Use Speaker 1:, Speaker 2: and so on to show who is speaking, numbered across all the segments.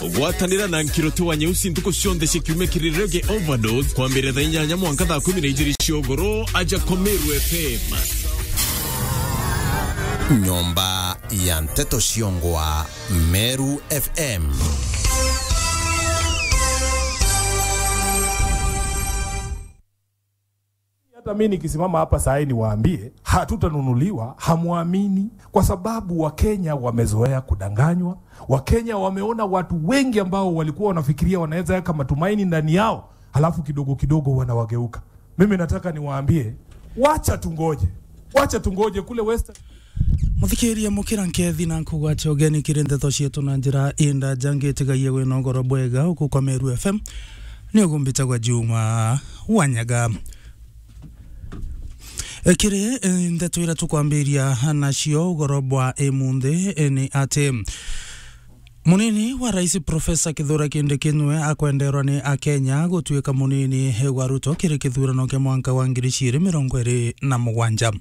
Speaker 1: gwatanira na nkiroto wa nyeusi ntuko cionthe cikiume kirirege overdose kwa mbere tha 8 mwanka thaa 12 ciogoro aja Komeru FM.
Speaker 2: Nyomba ya Nteto Ciongwa, Meru FM.
Speaker 3: Hata mimi nikisimama hapa saa hii niwaambie hatutanunuliwa, hamuamini, kwa sababu Wakenya wamezoea kudanganywa. Wakenya wameona watu wengi ambao walikuwa wanafikiria wanaweza weka matumaini ndani yao, halafu kidogo kidogo wanawageuka. Mimi nataka niwaambie, wacha tungoje kule Western.
Speaker 4: Muthikiria mukira nkethi na nkugwacha ogeni Nteto cietu na njira inda jangitigaie gwina ngoro bwega uku kwa Meru FM ni ugumbita kwa Juma Wanyaga. Kire ndeto ira tukwambiria nacio ugorobwa emunde ni ate munini wa rais Profesa Kithure Kindiki akwenderwa ni Akenya gutuika munini wa Ruto kire kithurano kia mwanka wa 2027.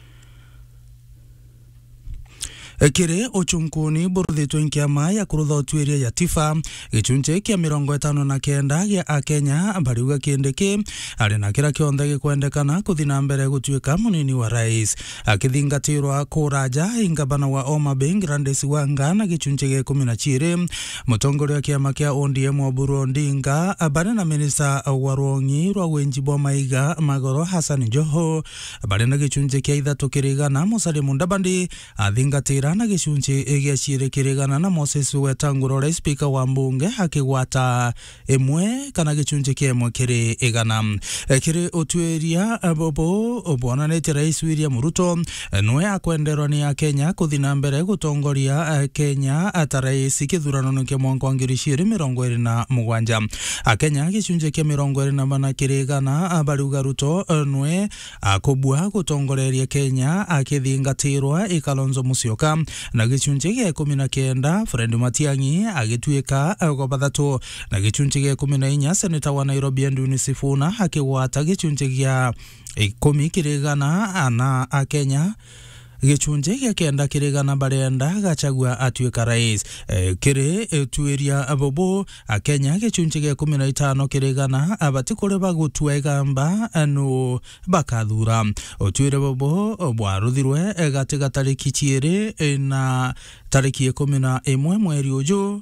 Speaker 4: Kire ochunkuni borthitwe nkiama ya kurutha utuiria ya tifa gichunche kia 59 gia Akenya bariuga Kindiki ari na kira kionthe gikwendekana kuthina mbere gutuika munini wa rais akithingatirwa kuraja ingabana wa Homa Bay Grandes Wanga na gichunche gia 12 mutongoria kiama kia ODM wa Burundinga bari na minista wa Rongi rwa wenji bwa maiga Magoro Hassan Joho bari na gichunche kia 3 kirigana Musalia Mudavadi athingatira na gicunchi gia cirekeregana na Moses Wetangula speaker wa mbunge akigwata emwe kana gicunchi kiemwe kiri igana kiri utueria bobo obonanete rais William Ruto noe akwenderwa ni Kenya kuthina mbere gutongoria Kenya atarais kithurano kia mwanka wa 2027. Kenya gicunchi kia 24 kiri igana baruga Ruto noe akobua gutongoreria Kenya akithingatirwa Kalonzo Musyoka na gicunchi gia 19 Fred Matiang'i agituika kwa bathatu na gicunchi gia 14 seneta wa Nairobi Edwin Sifuna akigwata gicunchi gia 10 kirigana na Akenya gicunchi gia 9 kirigana barenda gachagua atuika rais kire tuiria abobo Akenya gicunchi gia 15 kirigana abatikore bagutua igamba no bakathura otuire bobo bwaruthirwe gatiga tariki 2 na tariki 11 mweri uju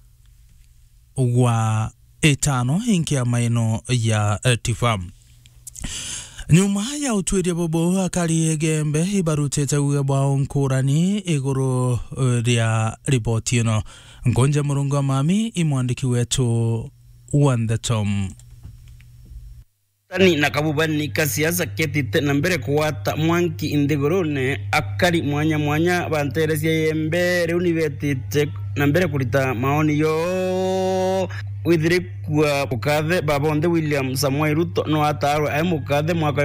Speaker 4: wa 5 inkia maino ya tifam. Nyuma ya utuiria bobo akari gembe ibarutete uwe bao nkurani iguru ria ripoti ino. Ngonja Murunga Mami imwandiki wetu Wandatom.
Speaker 5: Tani nakabubani kasiasa ketite na mbere kuwata mwanki indigurune akari mwanya banteresia yembere unibetite na mbere kulita maoni yo withire kwa mukathe babonde William Samuel Ruto no atarwe ay mukathe mwaka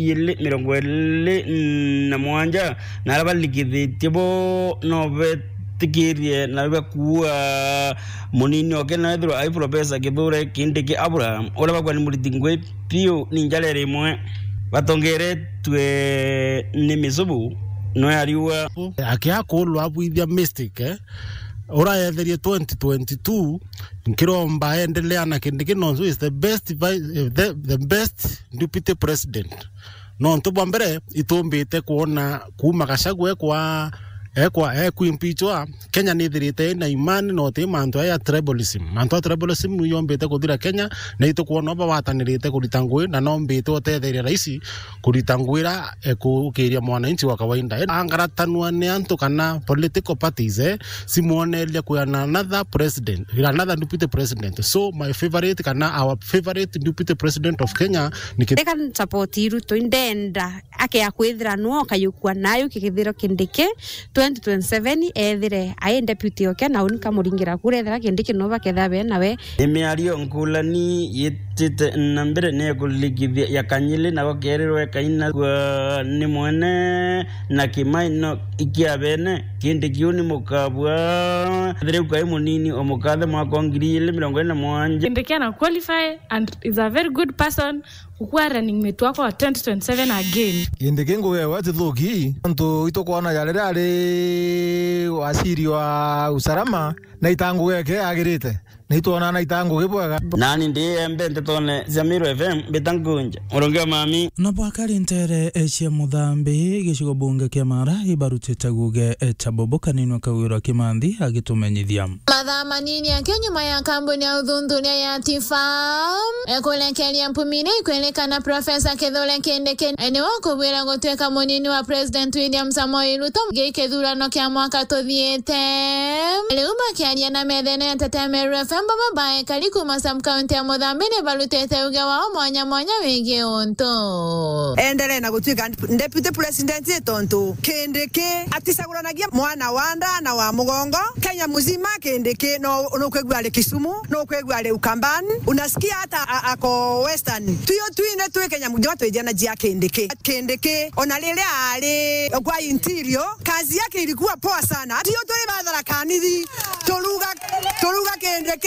Speaker 5: 2027 na arabalikithitye bo no tikirie na kuwa munini okena ithro ai Profesa Kithure Kindiki Abraham ora bakwa ni muritingwe pio ninjale rimwe batongeretwe ni misubu no yariwa
Speaker 6: akia kulwa bwithia mistake ora yetherie 2022 nkiromba endelea na Kindiki Nonso is the best deputy president no ntoba mbere itombete kuona kuma Gachagua kwa impeachwa Kenya nithirite na imani no te manto ya tribalism no yombete kuthira Kenya na itukuona bawatanirite kuritangwe na no mbete otetheria raisi kuritangwira kukiria mwananchi wa kawaida angaratanwa ni antu kana political parties simuonelia ku another deputy president. So my favorite kana our favorite deputy president of Kenya
Speaker 7: nika support Ruto indenda ake akwithira no kayukwa nayo kikithiro Kindiki 2027 ethire ai deputy oke na unika muringira kurethera Kindiki no bakethabe nawe
Speaker 5: emiario nkulani yitite nambere ne kuligithia yakanyile na gokererwe kaina kwa ni mwene na kimaino ikiabene Kindiki uni mukabwa ethire kwa munini omukathe mwaka 2027
Speaker 8: Kindiki ana qualify and is a very good person ukwa running mate wako 2027 again.
Speaker 9: Kindiki ngoe wati thoki nto itokwana yarere waziri wa usalama na itangu geke agirite nitwona na itangu gibwega
Speaker 5: nani ndiye mbente tone Zamiru FM betangunja urongea mami
Speaker 4: na bwakari ntere echia muthambi gicigo bunge kia Mara ibarutite guge etabobo kanini kawira Kimandi agitumenyithia
Speaker 10: mathaa manini akinyuma ya kambuni ya uthundhuria ya Tifa kulekeria mpumire kwelekana Profesa Kithure Kindiki ni wakubwira gutweka munini wa President William Samoei Ruto gikithurano kia mwaka tuthiete riu makiaria na methene ya Tetemeru FM babae kariku masam county ya Muthambi barutete uge wao mwanya wigi unto
Speaker 11: endele na gutwika deputy president tonto Kindiki atisaguranagia mwana wanda na wa mugongo Kenya muzima Kindiki no kwegwale Kisumu no kwegwale Ukambani unasikia hata ako Western tuyo twine twe Kenya mujwa twejana jia Kindiki onalele ale kwa interior kazi yake ilikuwa poa sana tuyo tole badala kanidi toluga Kindiki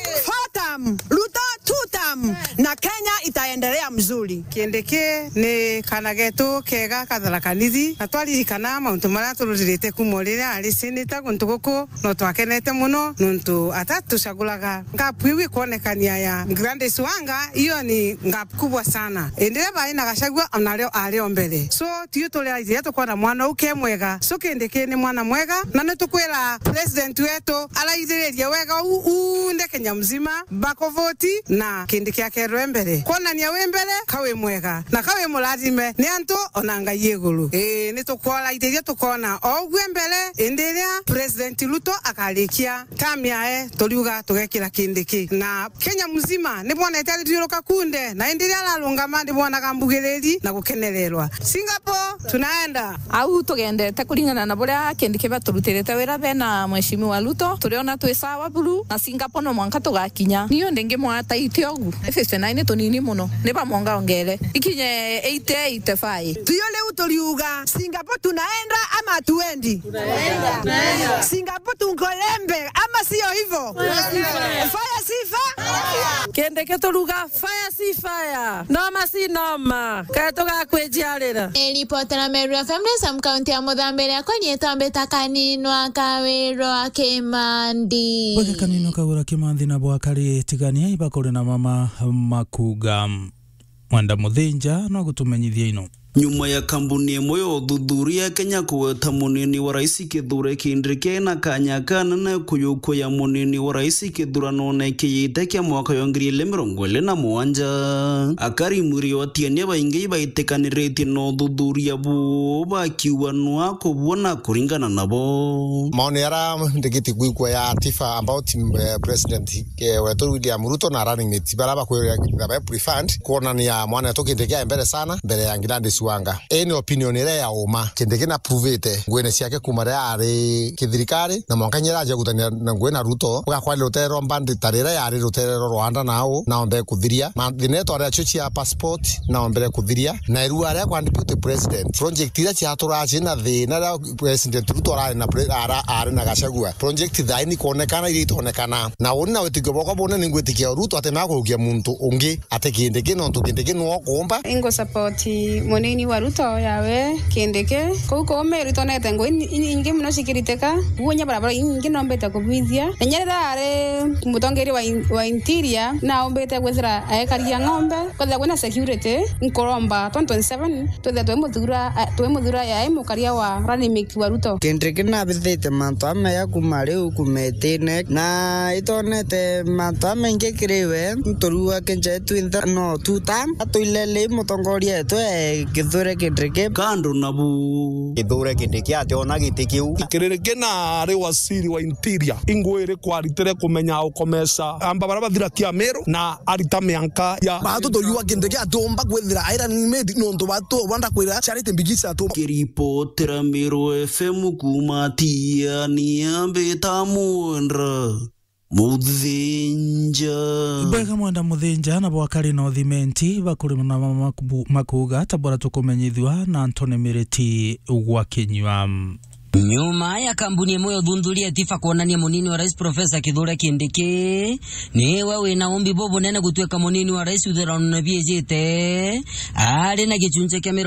Speaker 11: fatam Ruto tutam na Kenya itaendelea mzuri.
Speaker 12: Kindiki ni kanagetu kega kathara kanithi atwari kana mauntu mara tururite kumorira ari seneta guntuguku no twakenete muno nuntu atatu shagulaga ngapwi kuonekania ya Grandes Wanga iyo ni ngap kubwa sana endele bai na gashagwa onaleo alio mbele so tiyo tole aizi tukona mwana uke mwega so Kindiki ni mwana mwega na netukwira president wetu alaithiria wega unde Kenya mzima bakovoti na Kindiki akerwe mbele kona ni awe mbele kawe mwega na kawe mulazime ni anto onanga yegulu nitukola iteria tukona ogwe mbele endelea president Ruto akalikia kamia toliuga tugekira Kindiki na Kenya mzima nibona italiroka kunde na endelea la lungama nibona kambugereri na gukenererwa Singapore tunaenda
Speaker 13: au tugendete kulingana na boria Kindiki baturutirite wira bena mheshimiwa Ruto tuliona twi sawa buru na Singapore no mwanka tugakinya niyo ndenge mwata itiogu 59 tunini muno niba monga ongele ikinye 85
Speaker 11: tuyole utoliuga Singapore tunaenda ama tuendi tunaenda Singapore tungolembe ama sio hivyo fire si fire
Speaker 14: Kindiki tuluga fire si fire noma si noma katoga kwejiarira
Speaker 10: Elipotera Meru FM Sam county ya Muthambi akonye tambe takaninwa kawiro Kimandi
Speaker 4: bweka kanino kawira Kimandi na bwakari tigania ibakore na mama Makuga Mwanda Muthinja no gutumenyithia ino
Speaker 5: nyuma ya kambuni imwe ya uthuthuria Kenya kuweta munini wa rais Kithure Kindiki na kanya kanene kuyukuya munini wa rais githurano kiyite kia mwaka wa 2027 akari muri otiania baingi baitekaniritie no uthuthuria bu bakiwanwa kubona kuringana nabo
Speaker 15: maoni yara ndigiti gwikwa ya Tifa about president wetu William Ruto na running mate baraba kwera prefund kuona ni ya mwana to Kindiki mbele sana mbele ya Grandes Wanga eni opinion ile ya uma Kindiki na pruvete ngwene ciake kumara ari kithirikari na mwakanyira aje gutania na ngwena Ruto kwa kwali rutero mbandi tarira yari rutero Rwanda nao na ombe kuthiria mathineto ari achuchi ya passport na ombe kuthiria na iru ari kwa deputy president project ira cia turaje na thina ra president Ruto ari na Gachagua project thaini kuonekana iri tonekana na wona wetigo boko bone ningwetikia Ruto atema kurugia muntu ungi ate Kindiki no to Kindiki no kumba
Speaker 16: ingo support moneni wa Ruto yawe Kindiki kuko Meru tonete ngo ingi muno shikiriteka wonya barabara ingi nombeta kubwithia nyerera are mutongeri wa interior na ombeta gwethira aekaria ng'ombe kwa kwena security nkoromba 2027 twemudhura ya mukaria wa running mate wa Ruto
Speaker 17: Kindiki na bithite mantame ya kumare ukumetine na itonete mantame ngekiriwe ntorua kenje twintha no tuta atuilele mutongoria etwe Kithure Kindiki
Speaker 5: kando nabu
Speaker 15: Kithure Kindiki ationa gitikiu
Speaker 18: Kindiki na ari wasiri wa interior ingwire kwaritere kumenya ukomesa amba baraba thira kia Meru na arita mianka ya
Speaker 9: batu to yuwa Kindiki atomba gwethira aira ni made no ndo batu wanda kwira charity mbigisa to
Speaker 5: kiripotera Meru FM kumatia ni ambe tamundra Muthinja
Speaker 4: bwega Mwanda Muthinja na bwakari no thimenti bakuri na mama Makuga tabora tukumenyithwa na Antone Miriti gwa kinywa
Speaker 19: Nyuma ya kampuni ĩmwe ũthundũria tifa kuonania munini wa rais Profesa Kithure Kindiki ni wewe na ombi bobo nene gũtuĩka munini wa rais Utherano biejete ari na gĩcunjĩ kĩa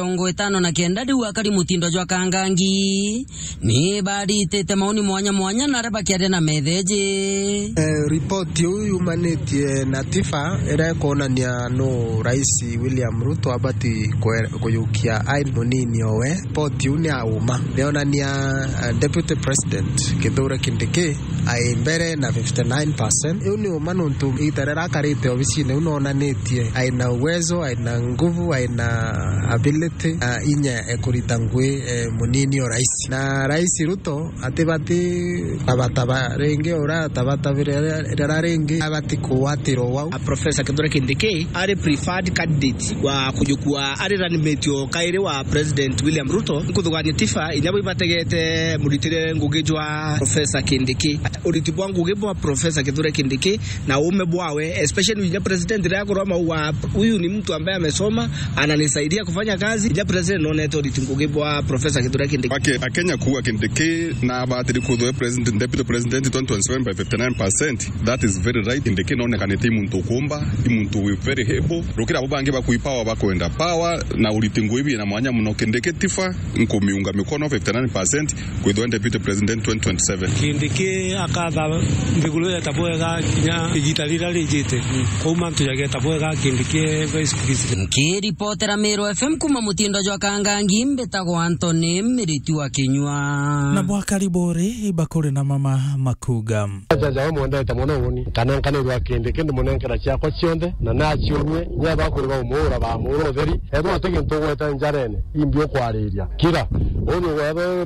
Speaker 19: 59 rĩu akari Mutindo Jwa Kangangi ni bari tete maoni mwanya na reba kĩade na metheje
Speaker 20: ripoti huyu manetie na tifa ĩrĩa kuonania no rais William Ruto abati kuyukia ain munini owe ripoti uni auma nĩonania Deputy President Kithure Kindiki aimbere na 59%. Yuni umanuntu itarera karite obisine unaonanetie aina uwezo, aina nguvu, aina ability inya ekuritangwe munini o rais. Na rais Ruto atibati abataba renge ora tabata virera renge abati kuwatiro wao.
Speaker 21: Professor Kithure Kindiki ari preferred candidate wa kujukua ari ranimate yo kaire wa President William Ruto nkudugani tifa inyabo ibategete muritire ngugejwa Professor Kindiki uritibwa ngugejwa Professor Kithure Kindiki na ume bwawe especially ya president yako Roma wa huyu ni mtu ambaye amesoma ananisaidia kufanya kazi ya president no neto ngugejwa Professor Kithure Kindiki
Speaker 22: Kenya kuwa Kindiki na batiri kudwe president deputy president 2027 by 59%. That is very right. Kindiki no nekanete muntu kumba muntu we very able rokira bobange bakuipawa bakwenda power na uritingo ibi na mwanya muno Kindiki tifa nkomiunga mikono 59% kwithwa deputy president 2027.
Speaker 23: Kindiki akatha mbigulu ya tabwega kinya digitalira lijite kuma tuyage tabwega Kindiki vice president.
Speaker 19: Kiripotera Meru FM kuma Mutindo Jwa Kangangi mbetago Anthony Miritu wa Kinywa
Speaker 4: na bwakaribore ibakore na mama makuga
Speaker 24: jaja mwenda tamono woni kananka ne Kindiki ndimunenkera cyako cyonde na nacyomwe nyaba kuri ba umura ba muro veri ebo tegento weta njarene imbyo kwariria kira oni webe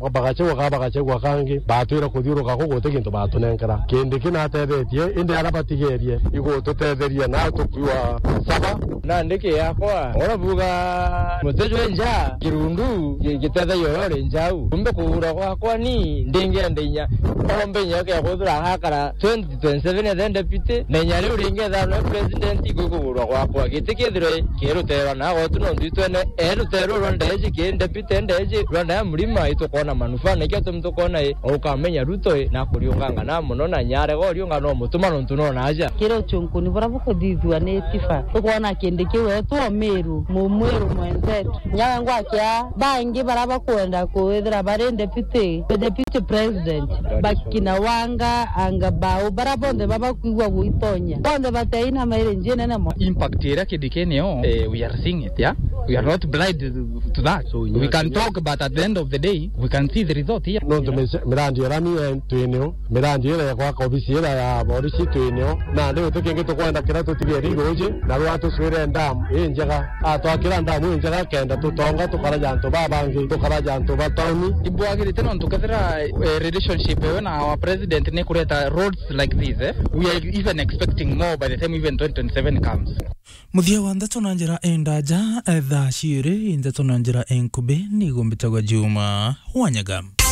Speaker 24: bagache wakangi batwira kuthiruka ko goteginto batunenkera Kindiki na tebetie inde arabatigerie igo tutetheria na tukiwa saba
Speaker 25: na ndike yakwa oravuga mutejo nja kirundu gitethe yorore njau kumbe kuura kwa ni ndinge ndinya ombe nyake yakuthura hakara 2027 then deputy na nyari uringe thano president kukuura kwa gitikithire kirutera na gotu no nditwene erutero rondeje ki deputy ndeje ronda murima itukona manufa ne kyo tumtukona ukamenya Ruto na kuriunganga na muno na nyare go riunga no mutuma no ntuno na aja
Speaker 26: kiro chunku ni bora bukudithwa ne tifa tukona Kindiki wetu Meru mumweru mwenzetu nyangwa kya bangi baraba kwenda kuithira bare deputy president bakina wanga anga bao barabonde baba kuigwa guitonya bonde bateina maire njene na
Speaker 25: impact era Kindiki neo we are seeing it, yeah, we are not blind to that, so we can talk, but at the end of the day we can see the result here.
Speaker 24: No mirandi rami tueneo mirandi ile kwa ofisi ile ya polisi tueneo na ndio tukenge tukwenda kira tutigeri roje na rwatu swire ndam injaga atwakira ndam injaga kenda tutonga tukaraja nto babangi tukaraja nto batoni
Speaker 25: ibwagire tena ntukethera relationship when our president ne kureta roads like this, we are even expecting more by the time even 2027 comes.
Speaker 4: muthia wa ndeto na njira endaja thaa ciiri ndeto na njira enkube ni gombitagwa Juma Wanyaga.